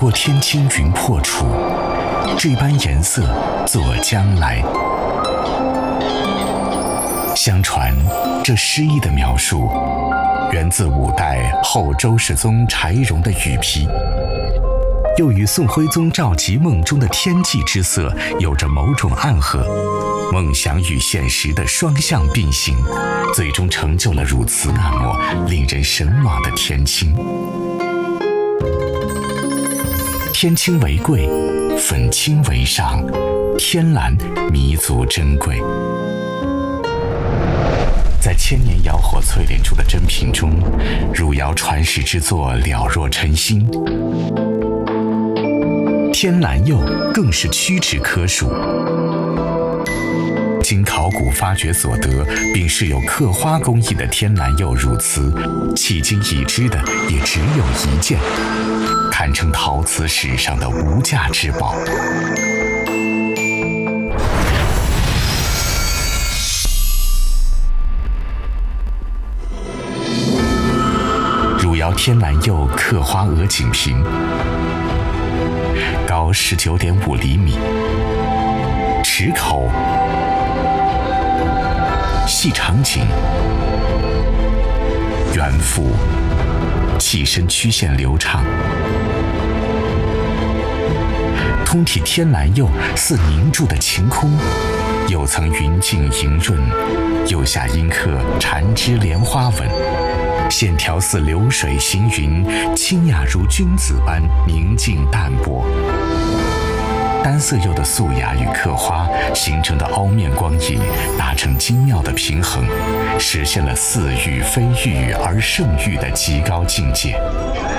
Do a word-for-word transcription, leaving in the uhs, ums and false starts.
过天青云破处，这般颜色作将来。相传，这诗意的描述源自五代后周世宗柴荣的羽皮，又与宋徽宗赵佶梦中的天际之色有着某种暗合，梦想与现实的双向并行，最终成就了如此那抹令人神往的天青。天青为贵，粉青为上，天蓝弥足珍贵。在千年窑火淬炼出的珍品中，汝窑传世之作了若晨星。天蓝釉更是屈指可数，经考古发掘所得，并是有刻花工艺的天蓝釉汝瓷，迄今已知的也只有一件，堪称陶瓷史上的无价之宝。汝窑天蓝釉刻花鹅颈瓶，高十九点五厘米，齿口细长颈，圆腹，器身曲线流畅。通体天蓝釉似凝住的晴空，釉层匀净莹润，釉下阴刻缠枝莲花纹，线条似流水行云，清雅如君子般明净淡泊。单色釉的素雅与刻花形成的凹面光影达成精妙的平衡，实现了似玉非玉而胜玉的极高境界。